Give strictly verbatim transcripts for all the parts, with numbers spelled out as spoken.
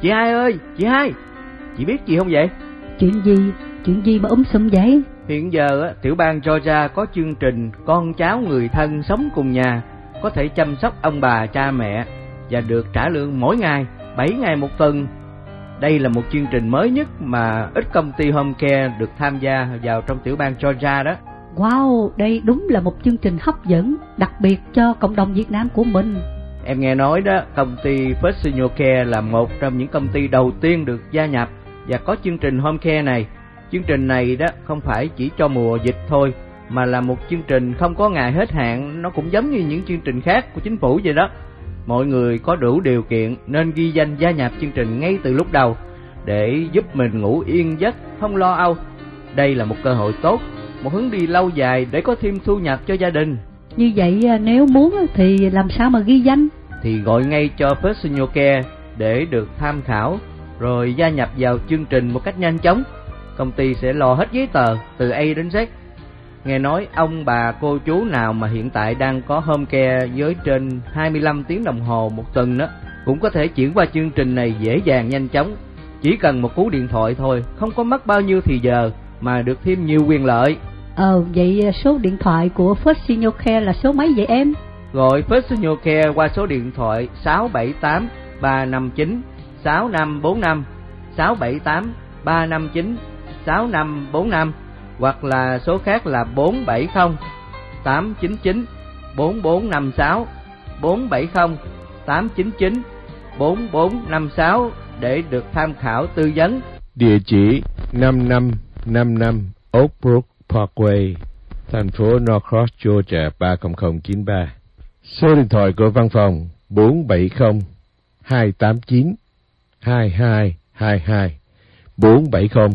Chị hai ơi, chị hai, chị biết gì không vậy? Chuyện gì? Chuyện gì mà um sùm vậy? Hiện giờ tiểu bang Georgia có chương trình con cháu người thân sống cùng nhà có thể chăm sóc ông bà cha mẹ và được trả lương mỗi ngày, bảy ngày một tuần. Đây là một chương trình mới nhất mà ít công ty home care được tham gia vào trong tiểu bang Georgia đó. Wow, đây đúng là một chương trình hấp dẫn, đặc biệt cho cộng đồng Việt Nam của mình. Em nghe nói đó, công ty First Senior Care là một trong những công ty đầu tiên được gia nhập và có chương trình home care này. Chương trình này đó không phải chỉ cho mùa dịch thôi, mà là một chương trình không có ngày hết hạn. Nó cũng giống như những chương trình khác của chính phủ vậy đó. Mọi người có đủ điều kiện nên ghi danh gia nhập chương trình ngay từ lúc đầu để giúp mình ngủ yên giấc, không lo âu. Đây là một cơ hội tốt, một hướng đi lâu dài để có thêm thu nhập cho gia đình. Như vậy nếu muốn thì làm sao mà ghi danh? Thì gọi ngay cho First Senior Care để được tham khảo, rồi gia nhập vào chương trình một cách nhanh chóng. Công ty sẽ lo hết giấy tờ từ A đến Z. Nghe nói ông bà cô chú nào mà hiện tại đang có home care với trên hai mươi lăm tiếng đồng hồ một tuần đó cũng có thể chuyển qua chương trình này dễ dàng nhanh chóng. Chỉ cần một cú điện thoại thôi, không có mất bao nhiêu thì giờ mà được thêm nhiều quyền lợi. Ờ, vậy số điện thoại của First Senior Care là số mấy vậy em? Gọi First Senior Care qua số điện thoại sáu bảy tám ba năm chín sáu năm bốn năm, sáu bảy tám ba năm chín sáu năm bốn năm, hoặc là số khác là bốn bảy không tám chín chín bốn bốn năm sáu, bốn bảy không tám chín chín bốn bốn năm sáu để được tham khảo tư vấn. Địa chỉ năm năm năm năm Oak Brook Parkway, thành phố Norcross, Georgia ba không không chín ba. Số điện thoại của văn phòng bốn bảy không hai tám chín hai hai hai hai, bốn bảy không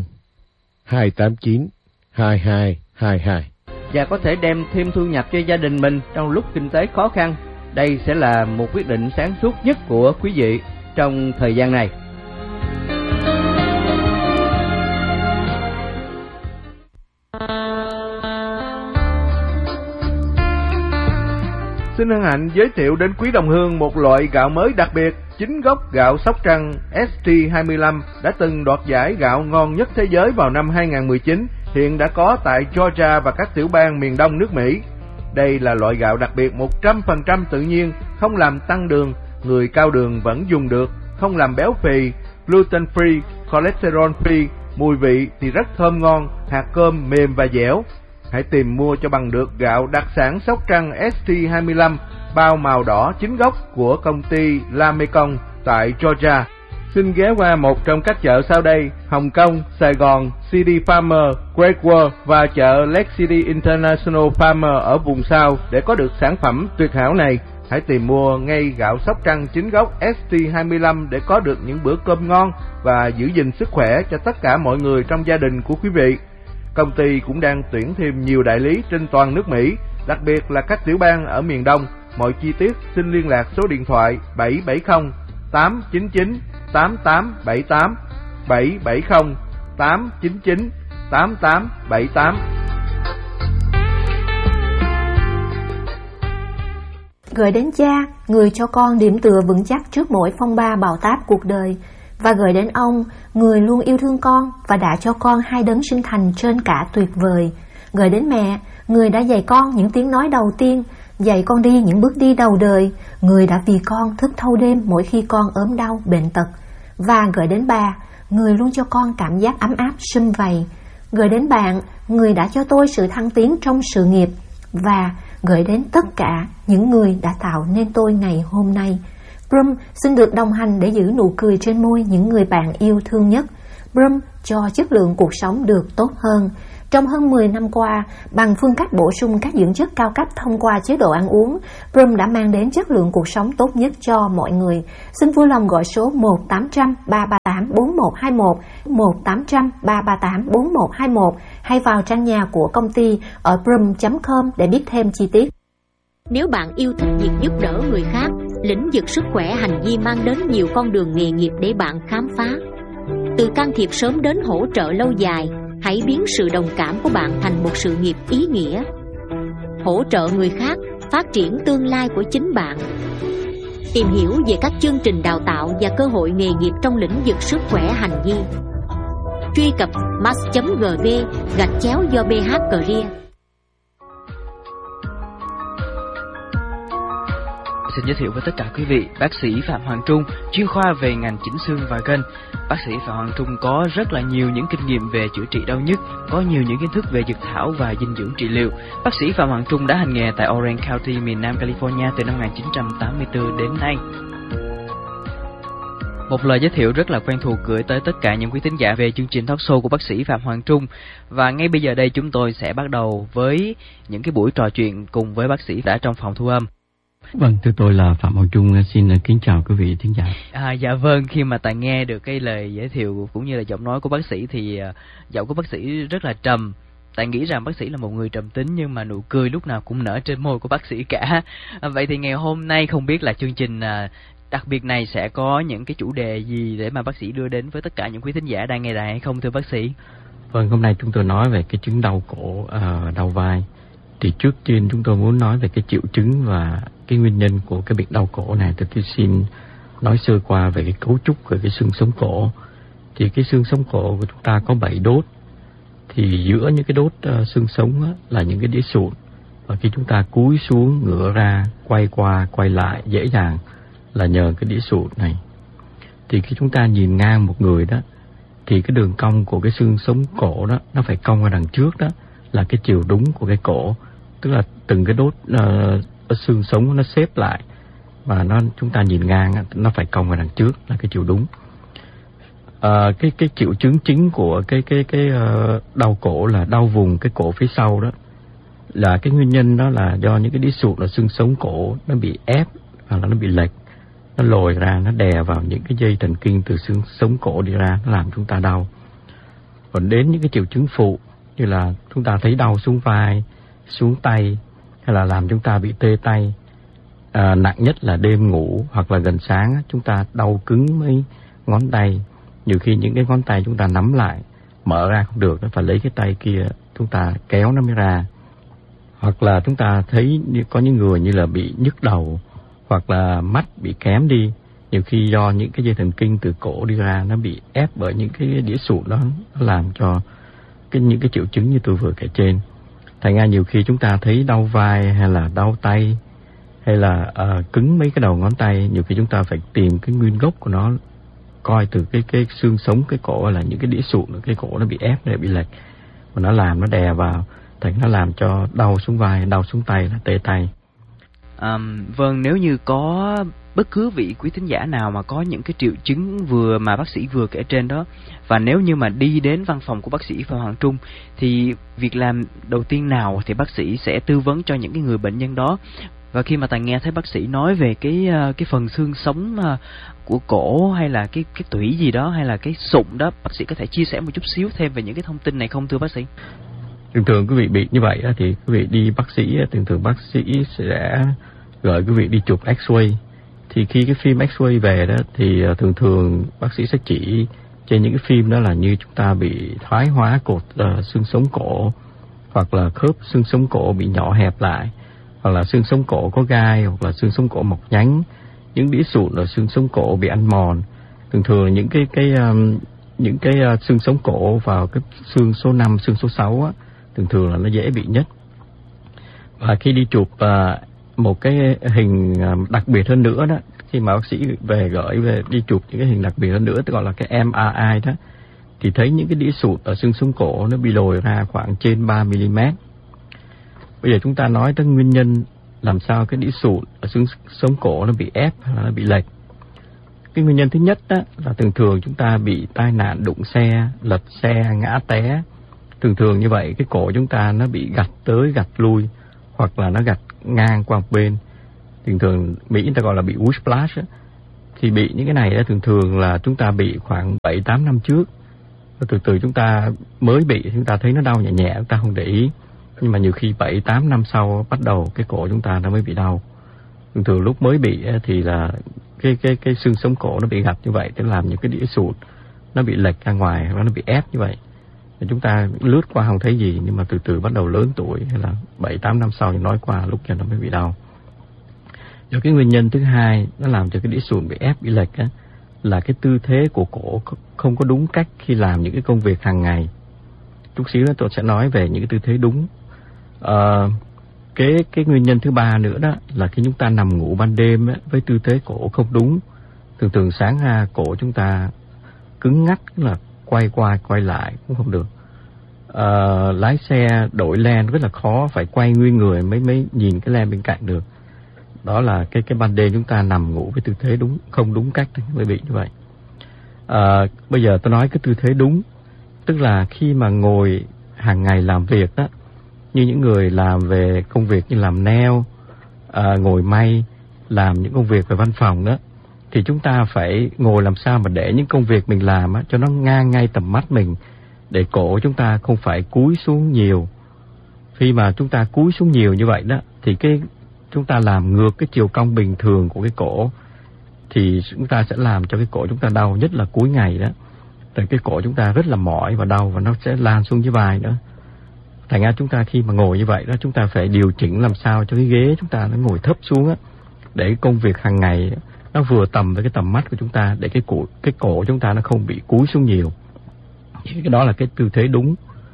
hai tám chín hai hai hai hai. Và có thể đem thêm thu nhập cho gia đình mình trong lúc kinh tế khó khăn. Đây sẽ là một quyết định sáng suốt nhất của quý vị trong thời gian này. Xin hân hạnh giới thiệu đến quý đồng hương một loại gạo mới đặc biệt, chính gốc gạo Sóc Trăng S T hai mươi lăm đã từng đoạt giải gạo ngon nhất thế giới vào năm hai không một chín, hiện đã có tại Georgia và các tiểu bang miền đông nước Mỹ. Đây là loại gạo đặc biệt một trăm phần trăm tự nhiên, không làm tăng đường, người cao đường vẫn dùng được, không làm béo phì, gluten free, cholesterol free, mùi vị thì rất thơm ngon, hạt cơm mềm và dẻo. Hãy tìm mua cho bằng được gạo đặc sản Sóc Trăng S T hai mươi lăm bao màu đỏ chính gốc của công ty La Mekong tại Georgia. Xin ghé qua một trong các chợ sau đây: Hồng Kông, Sài Gòn, City Farmer, Great World và chợ Lake City International Farmer ở vùng sau để có được sản phẩm tuyệt hảo này. Hãy tìm mua ngay gạo Sóc Trăng chính gốc S T hai mươi lăm để có được những bữa cơm ngon và giữ gìn sức khỏe cho tất cả mọi người trong gia đình của quý vị. Công ty cũng đang tuyển thêm nhiều đại lý trên toàn nước Mỹ, đặc biệt là các tiểu bang ở miền Đông. Mọi chi tiết xin liên lạc số điện thoại bảy bảy không tám chín chín tám tám bảy tám, bảy bảy không tám chín chín tám tám bảy tám. Gửi đến cha, người cho con điểm tựa vững chắc trước mỗi phong ba bão táp cuộc đời. Và gửi đến ông, người luôn yêu thương con và đã cho con hai đấng sinh thành trên cả tuyệt vời. Gửi đến mẹ, người đã dạy con những tiếng nói đầu tiên, dạy con đi những bước đi đầu đời, người đã vì con thức thâu đêm mỗi khi con ốm đau, bệnh tật. Và gửi đến bà, người luôn cho con cảm giác ấm áp, sum vầy. Gửi đến bạn, người đã cho tôi sự thăng tiến trong sự nghiệp. Và gửi đến tất cả những người đã tạo nên tôi ngày hôm nay. Brum xin được đồng hành để giữ nụ cười trên môi những người bạn yêu thương nhất. Brum cho chất lượng cuộc sống được tốt hơn. Trong hơn mười năm qua, bằng phương cách bổ sung các dưỡng chất cao cấp thông qua chế độ ăn uống, Brum đã mang đến chất lượng cuộc sống tốt nhất cho mọi người. Xin vui lòng gọi số một tám trăm ba ba tám bốn một hai một, một tám trăm ba ba tám bốn một hai một hay vào trang nhà của công ty ở brum chấm com để biết thêm chi tiết. Nếu bạn yêu thích việc giúp đỡ người khác, lĩnh vực sức khỏe hành vi mang đến nhiều con đường nghề nghiệp để bạn khám phá. Từ can thiệp sớm đến hỗ trợ lâu dài, hãy biến sự đồng cảm của bạn thành một sự nghiệp ý nghĩa. Hỗ trợ người khác, phát triển tương lai của chính bạn. tìm hiểu về các chương trình đào tạo và cơ hội nghề nghiệp trong lĩnh vực sức khỏe hành vi. Truy cập mass chấm gv gạch chéo do bê hát Career. Xin giới thiệu với tất cả quý vị, bác sĩ Phạm Hoàng Trung, chuyên khoa về ngành chỉnh xương và gân. Bác sĩ Phạm Hoàng Trung có rất là nhiều những kinh nghiệm về chữa trị đau nhức, có nhiều những kiến thức về dược thảo và dinh dưỡng trị liệu. Bác sĩ Phạm Hoàng Trung đã hành nghề tại Orange County, miền Nam California từ năm một nghìn chín trăm tám mươi tư đến nay. Một lời giới thiệu rất là quen thuộc gửi tới tất cả những quý thính giả về chương trình talk show của bác sĩ Phạm Hoàng Trung. Và ngay bây giờ đây chúng tôi sẽ bắt đầu với những cái buổi trò chuyện cùng với bác sĩ đã trong phòng thu âm. Vâng, thưa tôi là Phạm Hoàng Trung, xin kính chào quý vị thính giả. À, dạ vâng, khi mà ta nghe được cái lời giới thiệu cũng như là giọng nói của bác sĩ thì uh, giọng của bác sĩ rất là trầm. Tại nghĩ rằng bác sĩ là một người trầm tính nhưng mà nụ cười lúc nào cũng nở trên môi của bác sĩ cả. À, vậy thì ngày hôm nay không biết là chương trình uh, đặc biệt này sẽ có những cái chủ đề gì để mà bác sĩ đưa đến với tất cả những quý thính giả đang nghe đài hay không thưa bác sĩ? Vâng, hôm nay chúng tôi nói về cái chứng đau cổ, uh, đau vai. Thì trước tiên chúng tôi muốn nói về cái triệu chứng và cái nguyên nhân của cái bệnh đau cổ này. Tôi xin nói sơ qua về cái cấu trúc của cái xương sống cổ. Thì cái xương sống cổ của chúng ta có bảy đốt. Thì giữa những cái đốt uh, xương sống á, là những cái đĩa sụn. Và khi chúng ta cúi xuống, ngửa ra, quay qua, quay lại dễ dàng là nhờ cái đĩa sụn này. Thì khi chúng ta nhìn ngang một người đó, thì cái đường cong của cái xương sống cổ đó nó phải cong ra đằng trước đó, là cái chiều đúng của cái cổ. Tức là từng cái đốt uh, xương sống nó xếp lại và nó chúng ta nhìn ngang nó phải cong ra đằng trước là cái chiều đúng. Uh, cái cái triệu chứng chính của cái cái cái uh, đau cổ là đau vùng cái cổ phía sau đó, là cái nguyên nhân đó là do những cái đĩa sụn ở xương sống cổ nó bị ép hoặc là nó bị lệch, nó lồi ra, nó đè vào những cái dây thần kinh từ xương sống cổ đi ra, nó làm chúng ta đau. Còn đến những cái triệu chứng phụ như là chúng ta thấy đau xuống vai, xuống tay, hay là làm chúng ta bị tê tay. À, nặng nhất là đêm ngủ hoặc là gần sáng chúng ta đau cứng mấy ngón tay. Nhiều khi những cái ngón tay chúng ta nắm lại, mở ra không được, nó phải lấy cái tay kia chúng ta kéo nó mới ra. Hoặc là chúng ta thấy có những người như là bị nhức đầu, hoặc là mắt bị kém đi. Nhiều khi do những cái dây thần kinh từ cổ đi ra nó bị ép bởi những cái đĩa sụn đó, nó làm cho cái những cái triệu chứng như tôi vừa kể trên. Thành ra nhiều khi chúng ta thấy đau vai hay là đau tay hay là uh, cứng mấy cái đầu ngón tay, nhiều khi chúng ta phải tìm cái nguyên gốc của nó, coi từ cái cái xương sống cái cổ là những cái đĩa sụn cái cổ nó bị ép, nó bị lệch và nó làm nó đè vào, thành nó làm cho đau xuống vai, đau xuống tay là tê tay. À, vâng, nếu như có bất cứ vị quý thính giả nào mà có những cái triệu chứng vừa mà bác sĩ vừa kể trên đó, và nếu như mà đi đến văn phòng của bác sĩ Phạm Hoàng Trung thì việc làm đầu tiên nào thì bác sĩ sẽ tư vấn cho những cái người bệnh nhân đó. Và khi mà ta nghe thấy bác sĩ nói về cái cái phần xương sống của cổ hay là cái cái tủy gì đó hay là cái sụn đó, bác sĩ có thể chia sẻ một chút xíu thêm về những cái thông tin này không thưa bác sĩ? Thường thường quý vị bị như vậy thì quý vị đi bác sĩ, thường thường bác sĩ sẽ gửi quý vị đi chụp X-ray. Thì khi cái phim X-ray về đó thì thường thường bác sĩ sẽ chỉ trên những cái phim đó là như chúng ta bị thoái hóa cột uh, xương sống cổ, hoặc là khớp xương sống cổ bị nhỏ hẹp lại, hoặc là xương sống cổ có gai, hoặc là xương sống cổ mọc nhánh, những đĩa sụn ở xương sống cổ bị ăn mòn. Thường thường những cái cái um, những cái uh, xương sống cổ vào cái xương số năm, xương số sáu á, thường thường là nó dễ bị nhất. Và khi đi chụp uh, một cái hình uh, đặc biệt hơn nữa đó, khi mà bác sĩ về gửi về đi chụp những cái hình đặc biệt hơn nữa, tức gọi là cái em rờ i đó, thì thấy những cái đĩa sụn ở xương sống cổ nó bị lồi ra khoảng trên ba mi li mét. Bây giờ chúng ta nói tới nguyên nhân làm sao cái đĩa sụn ở xương sống cổ nó bị ép hay là nó bị lệch. Cái nguyên nhân thứ nhất đó là thường thường chúng ta bị tai nạn đụng xe, lật xe, ngã té. Thường thường như vậy cái cổ chúng ta nó bị gạch tới gạch lui, hoặc là nó gạch ngang qua một bên. Thường thường Mỹ người ta gọi là bị whiplash á. Thì bị những cái này đó, thường thường là chúng ta bị khoảng bảy tám năm trước. Và từ từ chúng ta mới bị, chúng ta thấy nó đau nhẹ nhẹ, chúng ta không để ý. Nhưng mà nhiều khi bảy tám năm sau bắt đầu cái cổ chúng ta nó mới bị đau. Thường thường lúc mới bị thì là cái cái cái xương sống cổ nó bị gạch như vậy, nó làm những cái đĩa sụn nó bị lệch ra ngoài, và nó bị ép như vậy. Thì chúng ta lướt qua không thấy gì, nhưng mà từ từ bắt đầu lớn tuổi hay là bảy tám năm sau thì nói qua lúc kia nó mới bị đau. Rồi cái nguyên nhân thứ hai nó làm cho cái đĩa sụn bị ép, bị lệch á, là cái tư thế của cổ không có đúng cách khi làm những cái công việc hàng ngày. Chút xíu nữa tôi sẽ nói về những cái tư thế đúng. À, cái cái nguyên nhân thứ ba nữa đó là khi chúng ta nằm ngủ ban đêm á, với tư thế cổ không đúng, thường thường sáng ra cổ chúng ta cứng ngắc, là quay qua quay lại cũng không được. À, lái xe đổi len rất là khó, phải quay nguyên người mới mới nhìn cái len bên cạnh được. Đó là cái cái ban đêm chúng ta nằm ngủ với tư thế đúng không đúng cách mới bị như vậy. À, bây giờ tôi nói cái tư thế đúng, tức là khi mà ngồi hàng ngày làm việc đó, như những người làm về công việc như làm nail, à, ngồi may, làm những công việc về văn phòng đó, thì chúng ta phải ngồi làm sao mà để những công việc mình làm á, cho nó ngang ngay tầm mắt mình, để cổ chúng ta không phải cúi xuống nhiều. Khi mà chúng ta cúi xuống nhiều như vậy đó, thì cái chúng ta làm ngược cái chiều cong bình thường của cái cổ, thì chúng ta sẽ làm cho cái cổ chúng ta đau, nhất là cuối ngày đó. Rồi cái cổ chúng ta rất là mỏi và đau, và nó sẽ lan xuống dưới vai nữa. Thành ra chúng ta khi mà ngồi như vậy đó, chúng ta phải điều chỉnh làm sao cho cái ghế chúng ta nó ngồi thấp xuống á, để cái công việc hàng ngày nó vừa tầm với cái tầm mắt của chúng ta, để cái cổ cái cổ chúng ta nó không bị cúi xuống nhiều. Cái đó là cái tư thế đúng.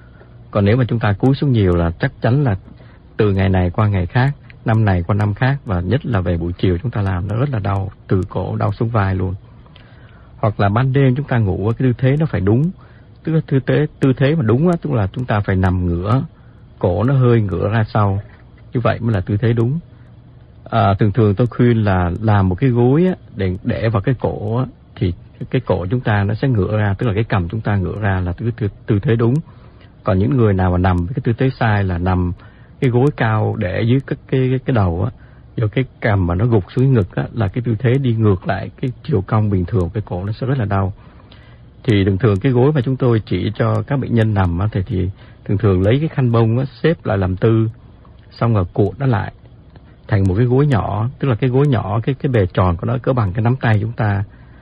Còn nếu mà chúng ta cúi xuống nhiều là chắc chắn là từ ngày này qua ngày khác, năm này qua năm khác, và nhất là về buổi chiều chúng ta làm nó rất là đau, từ cổ đau xuống vai luôn. Hoặc là ban đêm chúng ta ngủ cái tư thế nó phải đúng, tức là tư thế tư thế mà đúng á, tức là chúng ta phải nằm ngửa, cổ nó hơi ngửa ra sau, như vậy mới là tư thế đúng. À, thường thường tôi khuyên là làm một cái gối á, để để vào cái cổ á, thì cái cổ chúng ta nó sẽ ngửa ra, tức là cái cằm chúng ta ngửa ra là tư, tư, tư thế đúng. Còn những người nào mà nằm với cái tư thế sai là nằm cái gối cao để dưới cái cái cái đầu á, rồi cái cằm mà nó gục xuống ngực á, là cái tư thế đi ngược lại cái chiều cong bình thường, cái cổ nó sẽ rất là đau. Thì thường thường cái gối mà chúng tôi chỉ cho các bệnh nhân nằm á, thì, thì thường thường lấy cái khăn bông á, xếp lại làm tư, xong rồi cuộn nó lại thành một cái gối nhỏ, tức là cái gối nhỏ, cái cái bề tròn của nó cỡ bằng cái nắm tay chúng ta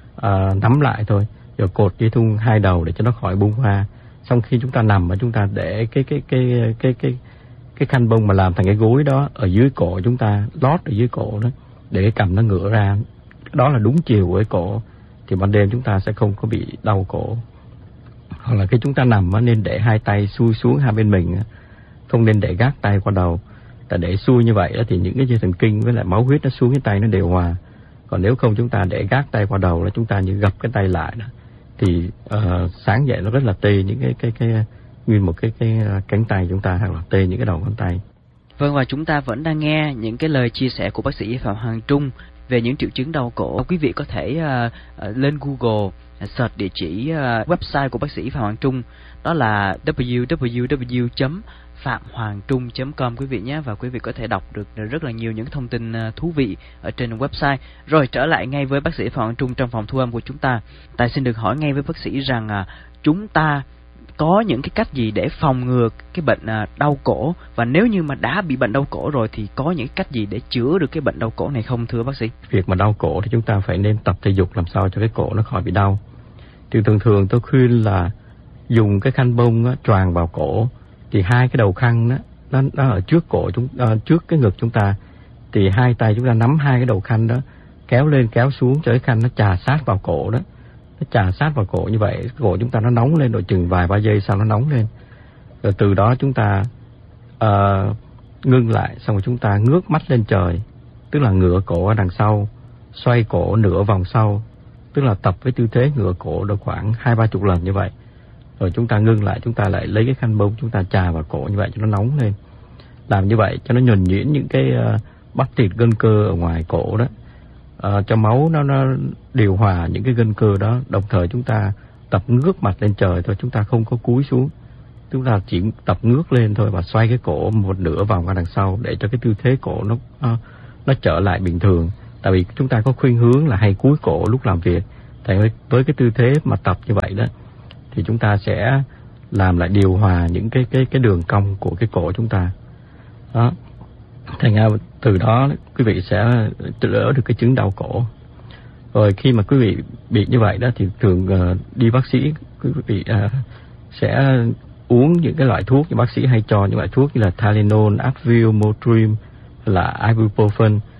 à, nắm lại thôi, rồi cột dây thun hai đầu để cho nó khỏi bung hoa. Xong khi chúng ta nằm mà chúng ta để cái cái cái cái cái cái, cái khăn bông mà làm thành cái gối đó ở dưới cổ chúng ta, lót ở dưới cổ đó, để cái cằm nó ngửa ra, đó là đúng chiều của cái cổ, thì ban đêm chúng ta sẽ không có bị đau cổ. Hoặc là khi chúng ta nằm á, nên để hai tay xuôi xuống hai bên mình, không nên để gác tay qua đầu. Tại để xuôi như vậy thì những cái dây thần kinh với lại máu huyết nó xuống cái tay nó đều hòa. Còn nếu không chúng ta để gác tay qua đầu là chúng ta như gập cái tay lại đó, thì uh, sáng dậy nó rất là tê những cái cái cái nguyên một cái cái cánh tay chúng ta, hoặc là tê những cái đầu ngón tay. Vâng, và chúng ta vẫn đang nghe những cái lời chia sẻ của bác sĩ Phạm Hoàng Trung về những triệu chứng đau cổ. Quý vị có thể uh, uh, lên Google uh, search địa chỉ uh, website của bác sĩ Phạm Hoàng Trung, đó là w w w chấm phạm hoàng trung chấm com quý vị nhé, và quý vị có thể đọc được rất là nhiều những thông tin thú vị ở trên website. Rồi trở lại ngay với bác sĩ Phạm Hoàng Trung trong phòng thu âm của chúng ta. Tài xin được hỏi ngay với bác sĩ rằng à, chúng ta có những cái cách gì để phòng ngừa cái bệnh à, đau cổ, và nếu như mà đã bị bệnh đau cổ rồi thì có những cách gì để chữa được cái bệnh đau cổ này không thưa bác sĩ? Việc mà đau cổ thì chúng ta phải nên tập thể dục làm sao cho cái cổ nó khỏi bị đau. Thì thường thường tôi khuyên là dùng cái khăn bông á, choàng vào cổ, thì hai cái đầu khăn đó, nó, nó ở trước cổ chúng uh, trước cái ngực chúng ta, thì hai tay chúng ta nắm hai cái đầu khăn đó, kéo lên kéo xuống cho cái khăn nó chà sát vào cổ đó, nó chà sát vào cổ như vậy, cổ chúng ta nó nóng lên, độ chừng vài ba giây sau nó nóng lên, rồi từ đó chúng ta uh, ngưng lại, xong rồi chúng ta ngước mắt lên trời, tức là ngửa cổ ở đằng sau, xoay cổ nửa vòng sau, tức là tập với tư thế ngửa cổ được khoảng hai ba chục lần như vậy. Rồi chúng ta ngưng lại, chúng ta lại lấy cái khăn bông chúng ta chà vào cổ như vậy cho nó nóng lên. Làm như vậy cho nó nhuần nhuyễn những cái uh, bắp thịt gân cơ ở ngoài cổ đó, uh, cho máu nó nó điều hòa những cái gân cơ đó. Đồng thời chúng ta tập ngước mặt lên trời thôi, chúng ta không có cúi xuống, chúng ta chỉ tập ngước lên thôi và xoay cái cổ một nửa vòng ra đằng sau để cho cái tư thế cổ nó nó, nó trở lại bình thường. Tại vì chúng ta có khuynh hướng là hay cúi cổ lúc làm việc, tại với, với cái tư thế mà tập như vậy đó, thì chúng ta sẽ làm lại điều hòa những cái cái cái đường cong của cái cổ chúng ta. Đó. Thành ra từ đó quý vị sẽ đỡ được cái chứng đau cổ. Rồi khi mà quý vị bị như vậy đó thì thường uh, đi bác sĩ, quý vị uh, sẽ uống những cái loại thuốc như bác sĩ hay cho, những loại thuốc như là Tylenol, Advil, Motrin, là Ibuprofen.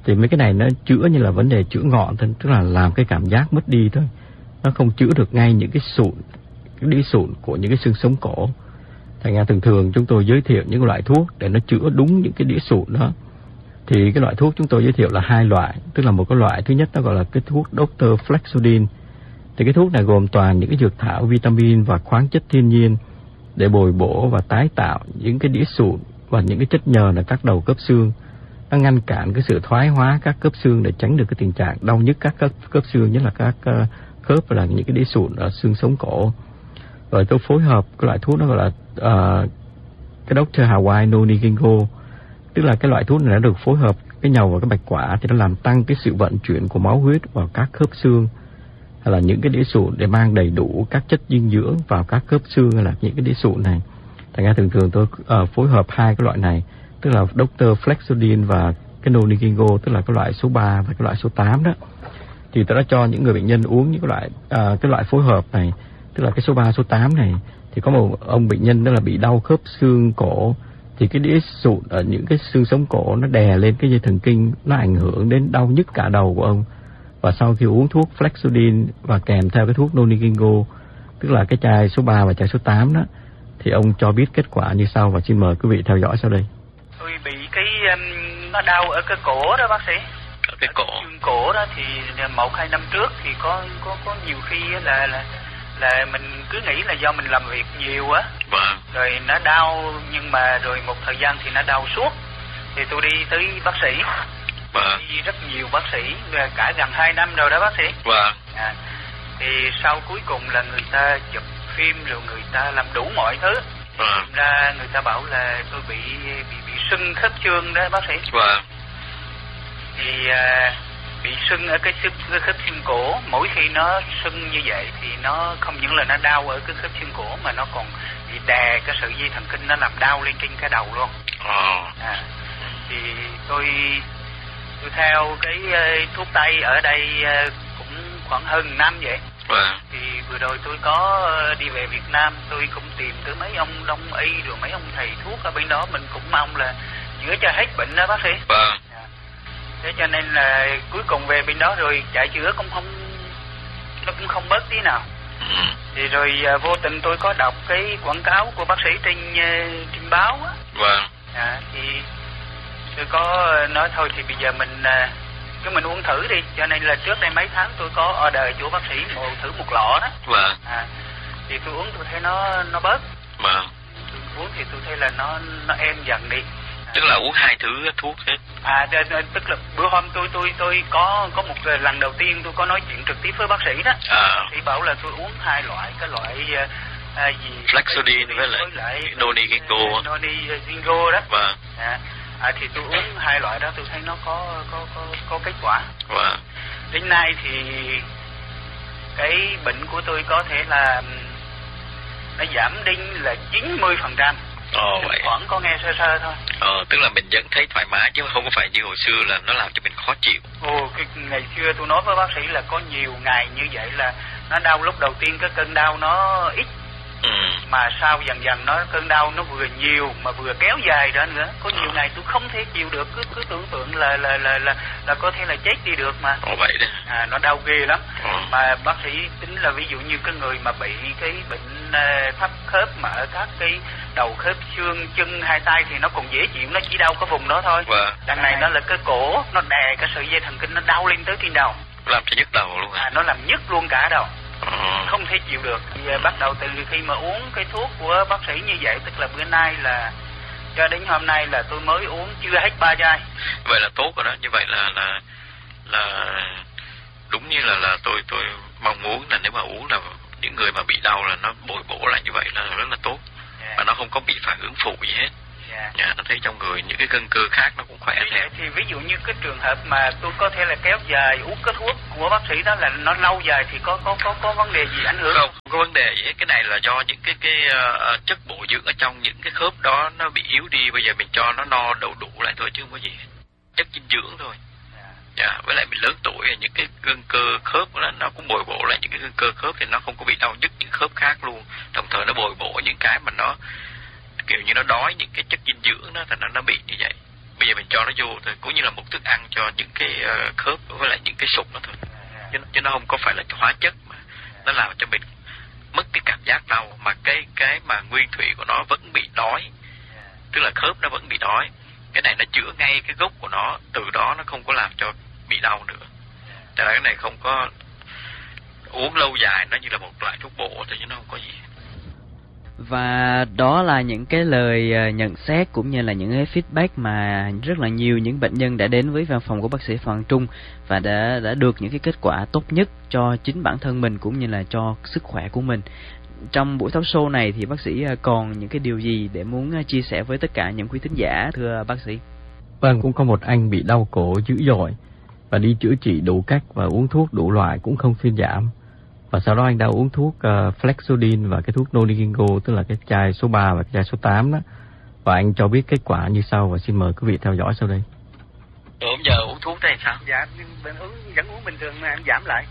Thì mấy cái này nó chữa như là vấn đề chữa ngọn thôi, tức là làm cái cảm giác mất đi thôi. Nó không chữa được ngay những cái sụn, cái đĩa sụn của những cái xương sống cổ. Thành ra thường thường chúng tôi giới thiệu những loại thuốc để nó chữa đúng những cái đĩa sụn đó. Thì cái loại thuốc chúng tôi giới thiệu là hai loại, tức là một cái loại thứ nhất nó gọi là cái thuốc doctor Flexodin. Thì cái thuốc này gồm toàn những cái dược thảo, vitamin và khoáng chất thiên nhiên để bồi bổ và tái tạo những cái đĩa sụn và những cái chất nhờn ở các đầu khớp xương. Nó ngăn cản cái sự thoái hóa các khớp xương để tránh được cái tình trạng đau nhức các khớp xương, nhất là các uh, khớp và là những cái đĩa sụn ở xương sống cổ. Rồi tôi phối hợp cái loại thuốc nó gọi là uh, cái doctor Hawaii Noni Ginkgo, tức là cái loại thuốc này đã được phối hợp cái nhầu và cái bạch quả thì nó làm tăng cái sự vận chuyển của máu huyết vào các khớp xương hay là những cái đĩa sụn để mang đầy đủ các chất dinh dưỡng vào các khớp xương hay là những cái đĩa sụn này. Thành ra thường thường tôi uh, phối hợp hai cái loại này, tức là doctor Flexodin và cái Noni Ginkgo, tức là cái loại số ba và cái loại số tám đó. Thì tôi đã cho những người bệnh nhân uống những cái loại uh, cái loại phối hợp này, tức là cái số ba, số tám này. Thì có một ông bệnh nhân đó là bị đau khớp xương cổ, thì cái đĩa sụn ở những cái xương sống cổ nó đè lên cái dây thần kinh, nó ảnh hưởng đến đau nhức cả đầu của ông. Và sau khi uống thuốc Flexodin và kèm theo cái thuốc Noni Ginkgo, tức là cái chai số ba và chai số tám đó, thì ông cho biết kết quả như sau, và xin mời quý vị theo dõi sau đây. Tôi bị cái um, nó đau ở cái cổ đó bác sĩ. Ở cái cổ. Ở cổ đó thì một hai năm trước thì có có có nhiều khi là là là mình cứ nghĩ là do mình làm việc nhiều á. Vâng. Rồi nó đau, nhưng mà rồi một thời gian thì nó đau suốt. Thì tôi đi tới bác sĩ. Vâng. Đi rất nhiều bác sĩ, cả gần hai năm rồi đó bác sĩ. Vâng. À, thì sau cuối cùng là người ta chụp phim rồi người ta làm đủ mọi thứ. Vâng. Ra người ta bảo là tôi bị bị bị sưng khớp xương đó bác sĩ. Vâng. Thì à, bị sưng ở cái khớp, cái khớp xương cổ. Mỗi khi nó sưng như vậy thì nó không những là nó đau ở cái khớp xương cổ mà nó còn bị đè cái sợi dây thần kinh, nó làm đau lên trên cái đầu luôn. Ờ. À, thì tôi tôi theo cái uh, thuốc tây ở đây uh, cũng khoảng hơn năm vậy. Vâng. Thì vừa rồi tôi có uh, đi về Việt Nam, tôi cũng tìm tới mấy ông đông y rồi mấy ông thầy thuốc ở bên đó, mình cũng mong là chữa cho hết bệnh đó bác sĩ. Vâng. Thế cho nên là cuối cùng về bên đó rồi chạy chữa cũng không, nó cũng không bớt tí nào. Ừ. Thì rồi uh, vô tình tôi có đọc cái quảng cáo của bác sĩ trên uh, trên báo á. Vâng. À, thì tôi có nói thôi thì bây giờ mình uh, cứ mình uống thử đi. Cho nên là trước đây mấy tháng tôi có order chỗ bác sĩ một thử một lọ đó. Vâng. À, thì tôi uống tôi thấy nó nó bớt. Vâng. Tôi uống thì tôi thấy là nó nó êm dần đi. Tức là uống hai thứ thuốc hết. À, tức là bữa hôm tôi tôi tôi có có một lần đầu tiên tôi có nói chuyện trực tiếp với bác sĩ đó. À. Thì bảo là tôi uống hai loại, cái loại à, gì Flexodin với lại, lại Noni Ginkgo. Noni Ginkgo đó. Vâng. À, à thì tôi uống hai loại đó tôi thấy nó có có có có kết quả. Vâng. Đến nay thì cái bệnh của tôi có thể là nó giảm đi là chín mươi phần trăm. Ồ vậy. Khoảng có nghe sơ sơ thôi. Ờ, tức là mình vẫn thấy thoải mái chứ không có phải như hồi xưa là nó làm cho mình khó chịu. Ồ, cái ngày xưa tôi nói với bác sĩ là có nhiều ngày như vậy là nó đau, lúc đầu tiên cái cơn đau nó ít. Ừ. Mà sau dần dần nó cơn đau nó vừa nhiều mà vừa kéo dài đó nữa. Có nhiều ừ. ngày tôi không thể chịu được, cứ cứ tưởng tượng là là là là là có thể là chết đi được mà. Ồ vậy đấy. À, nó đau ghê lắm. Ừ. Mà bác sĩ tính là ví dụ như cái người mà bị cái bệnh uh, thấp khớp mà ở các cái đầu khớp xương chân hai tay thì nó còn dễ chịu, nó chỉ đau cái vùng đó thôi. Vâng. Đằng này nó là cái cổ, nó đè cái sợi dây thần kinh, nó đau lên tới trên đầu. Làm cho nhức đầu luôn à? À, nó làm nhức luôn cả đầu. Ừ. Không thể chịu được. Thì bắt đầu từ khi mà uống cái thuốc của bác sĩ như vậy, tức là bữa nay là cho đến hôm nay là tôi mới uống chưa hết ba chai. Vậy là tốt rồi đó. Như vậy là là là đúng như là là tôi tôi mong muốn là nếu mà uống là những người mà bị đau là nó bồi bổ lại như vậy là rất là tốt. Yeah. Mà nó không có bị phản ứng phụ gì hết. Yeah. Yeah, nó thấy trong người những cái gân cơ khác nó cũng khỏe theo. Thì ví dụ như cái trường hợp mà tôi có thể là kéo dài uống cái thuốc của bác sĩ đó là nó lâu dài thì có có có có vấn đề gì ảnh hưởng không? Không có vấn đề gì hết. Cái này là do những cái cái uh, chất bổ dưỡng ở trong những cái khớp đó nó bị yếu đi, bây giờ mình cho nó no đủ đủ lại thôi chứ không có gì hết. Chất dinh dưỡng thôi. Dạ, yeah, với lại mình lớn tuổi những cái gân cơ khớp đó, nó cũng bồi bổ lại những cái gân cơ khớp thì nó không có bị đau nhức những khớp khác luôn. Đồng thời nó bồi bổ những cái mà nó kiểu như nó đói những cái chất dinh dưỡng đó thì nó nó bị như vậy. bây giờ mình cho nó vô thôi, cũng như là một thức ăn cho những cái uh, khớp với lại những cái sụn đó thôi, chứ, chứ nó không có phải là hóa chất mà nó làm cho mình mất cái cảm giác đau, mà cái cái mà nguyên thủy của nó vẫn bị đói, tức là khớp nó vẫn bị đói. Cái này nó chữa ngay cái gốc của nó, từ đó nó không có làm cho bị đau nữa. Tại cái này không có uống lâu dài, nó như là một loại thuốc bổ thôi chứ nó không có gì. Và đó là những cái lời nhận xét cũng như là những cái feedback mà rất là nhiều những bệnh nhân đã đến với văn phòng của bác sĩ Phạm Trung và đã đã được những cái kết quả tốt nhất cho chính bản thân mình cũng như là cho sức khỏe của mình. Trong buổi talk show này thì bác sĩ còn những cái điều gì để muốn chia sẻ với tất cả những quý thính giả thưa bác sĩ? Vâng, cũng có một anh bị đau cổ dữ dội và đi chữa trị đủ cách và uống thuốc đủ loại cũng không thuyên giảm. Và sau đó anh đã uống thuốc uh, Flexodin và cái thuốc Nonigingo, tức là cái chai số ba và cái chai số tám đó. Và anh cho biết kết quả như sau, và xin mời quý vị theo dõi sau đây. Rồi giờ uống thuốc đây sao? Dạ, mình uống vẫn uống bình thường mà em giảm lại.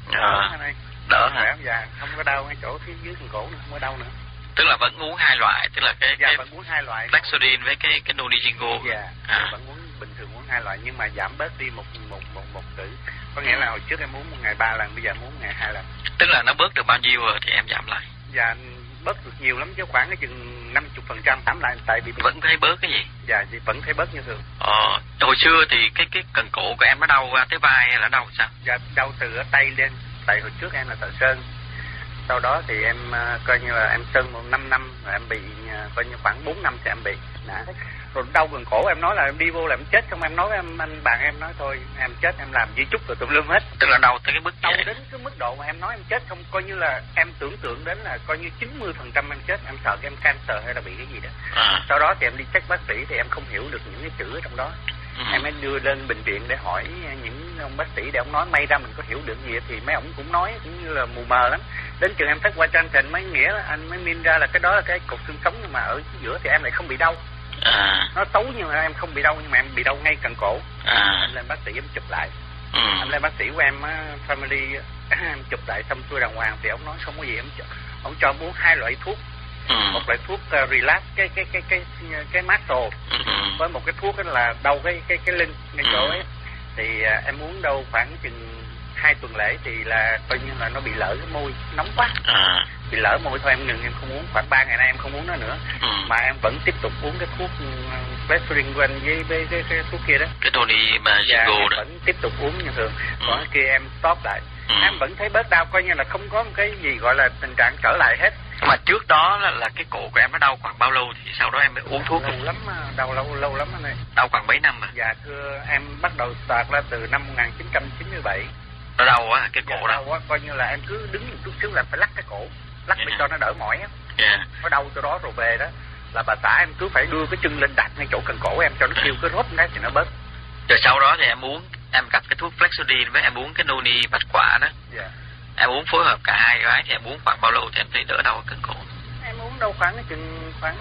À, đỡ hả? Dạ, không có đau ngay chỗ phía dưới phần cổ nữa, không có đau nữa. Tức là vẫn uống hai loại, tức là cái dạ, cái vẫn uống hai loại. Flexodin với cái cái Nonigingo. Dạ, à. Vẫn uống bình thường uống hai loại nhưng mà giảm bớt đi một một một một cử. Có nghĩa là hồi trước em uống một ngày ba lần, bây giờ em uống ngày hai lần. Tức là nó bớt được bao nhiêu rồi thì em giảm lại? Dạ, bớt được nhiều lắm chứ, khoảng cái chừng năm mươi phần trăm giảm lại, tại vì vẫn thấy bớt cái gì? Dạ, thì vẫn thấy bớt như thường. Ờ, hồi xưa thì cái cái cần cổ của em nó đau tới vai hay là đau sao? Dạ, đau từ ở tay lên, tại hồi trước em là thợ sơn. Sau đó thì em uh, coi như là em sơn một năm năm rồi em bị uh, coi như khoảng bốn năm thì em bị. Đã. Rồi đau gần cổ em nói là em đi vô là em chết, không em nói với em anh bạn em nói thôi em chết em làm di chúc rồi tùm lum hết. Tức là đau tới cái mức đau đến cái mức độ mà em nói em chết, không coi như là em tưởng tượng đến là coi như chín mươi phần trăm em chết, em sợ em cancer hay là bị cái gì đó. À. Sau đó thì em đi check bác sĩ thì em không hiểu được những cái chữ ở trong đó. Ừ. Em mới đưa lên bệnh viện để hỏi những ông bác sĩ để ông nói, may ra mình có hiểu được gì thì mấy ông cũng nói cũng như là mù mờ lắm. Đến chừng em thất qua trang trình mới nghĩa là anh mới min ra là cái đó là cái cột xương sống, nhưng mà ở giữa thì em lại không bị đau. À. Nó xấu nhưng mà em không bị đau, nhưng mà em bị đau ngay cần cổ. À. Em lên bác sĩ em chụp lại. Ừ. Em lên bác sĩ của em family em chụp lại xong xuôi đàng hoàng thì ông nói không có gì, em ông cho em uống hai loại thuốc. Ừ. Một loại thuốc uh, relax cái cái cái cái cái, cái muscle. Ừ. Với một cái thuốc đó là đau cái cái cái lưng ngay chỗ ấy. Thì uh, em uống đâu khoảng chừng hai tuần lễ thì là coi như là nó bị lỡ cái môi, nóng quá. À. Bị lỡ môi thôi em ngừng, em không uống, khoảng ba ngày nay em không uống nó nữa. Ừ. Mà em vẫn tiếp tục uống cái thuốc Flexodin với, với, với cái, cái thuốc kia đó. Cái Tony mà dạ, Gingo đó. Vẫn tiếp tục uống như thường. Ừ. Còn cái kia em stop lại. Ừ. Em vẫn thấy bớt đau, coi như là không có một cái gì gọi là tình trạng trở lại hết. Mà trước đó là, là cái cổ của em nó đau khoảng bao lâu thì sau đó em mới uống thuốc? Lâu lắm, đau lâu lâu lắm anh ơi. Đau khoảng mấy năm à? Dạ thưa em bắt đầu start ra từ năm một nghìn chín trăm chín mươi bảy. Nó đau quá, cái cổ dạ, đau quá, coi như là em cứ đứng một chút xíu là phải lắc cái cổ, lắc yeah. để cho nó đỡ mỏi á. Yeah. Nó đau từ đó rồi về đó là bà xã em cứ phải đưa cái chân lên đặt ngay chỗ cần cổ em cho nó kêu cái rốt cái thì nó bớt. Rồi sau đó thì em uống, em gặp cái thuốc Flexodin với em uống cái Noni bạch quả đó. Dạ. Em uống phối hợp cả hai cái thì em uống khoảng bao lâu thì em thấy đỡ đau ở cần cổ? Em uống đâu khoảng chừng khoảng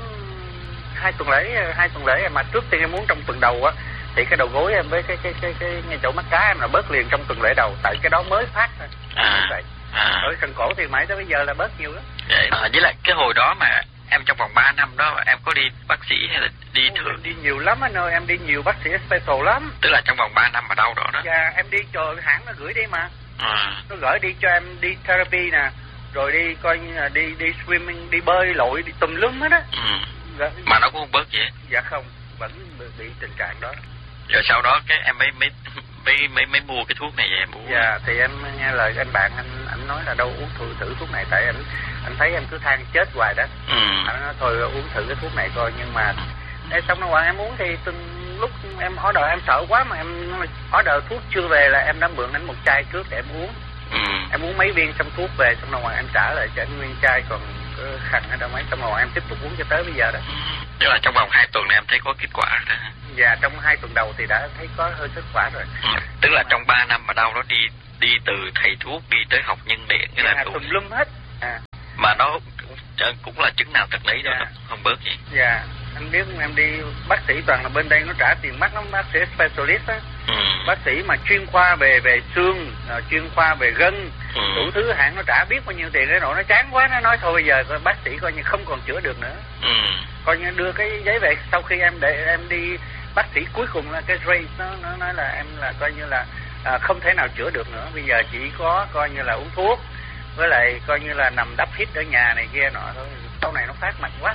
hai tuần lễ, hai tuần lễ mà trước tiên em uống trong tuần đầu á thì cái đầu gối em với cái cái cái cái ngay chỗ mắt cá em là bớt liền trong tuần lễ đầu, tại cái đó mới phát thôi. À. Vậy. À. Ở cần cổ thì mãi tới bây giờ là bớt nhiều lắm. Vậy à, với lại cái hồi đó mà em trong vòng ba năm đó em có đi bác sĩ hay là đi Ô, thường? Đi nhiều lắm anh ơi, em đi nhiều bác sĩ special lắm. Tức là trong vòng ba năm mà đau đó đó. Dạ, em đi chờ hãng nó gửi đi mà. À. Nó gửi đi cho em đi therapy nè, rồi đi coi như là đi đi swimming, đi bơi lội, đi tùm lum hết á. Ừ. Dạ. Mà nó cũng không bớt gì hết. Dạ không, vẫn bị tình trạng đó. Rồi sau đó cái em mới mới mới mới, mới mua cái thuốc này về em uống. Dạ thì em nghe lời anh bạn anh anh nói là đâu uống thử thử thuốc này, tại anh anh thấy em cứ than chết hoài đó. Ừ. Anh nói thôi uống thử cái thuốc này coi, nhưng mà em xong rồi em uống thì từng lúc em order em sợ quá mà em order thuốc chưa về là em đã mượn anh một chai trước để em uống. Ừ. Em uống mấy viên xong thuốc về xong rồi em trả lại cho anh nguyên chai còn khăn ở đâu mấy, xong rồi em tiếp tục uống cho tới bây giờ đó. Tức là trong vòng hai tuần này em thấy có kết quả đó. Dạ trong hai tuần đầu thì đã thấy có hơi kết quả rồi. Ừ. Tức là trong ba năm mà đau nó đi đi từ thầy thuốc đi tới học nhân điện cái dạ, là tùm lum hết. À. Mà nó cũng, cũng là chứng nào tật lấy đâu, dạ. Không bớt gì. Dạ anh biết em đi bác sĩ toàn là bên đây nó trả tiền mắc lắm, bác sĩ specialist á. Ừ. Bác sĩ mà chuyên khoa về về xương, chuyên khoa về gân, ừ. đủ thứ hãng nó trả biết bao nhiêu tiền để nổi, nó chán quá nó nói thôi bây giờ bác sĩ coi như không còn chữa được nữa. Ừ. Coi như đưa cái giấy về sau khi em để em đi bác sĩ cuối cùng là cái Ray nó nó nói là em là coi như là à, không thể nào chữa được nữa, bây giờ chỉ có coi như là uống thuốc với lại coi như là nằm đắp hít ở nhà này kia nọ thôi. Sau này nó phát mạnh quá,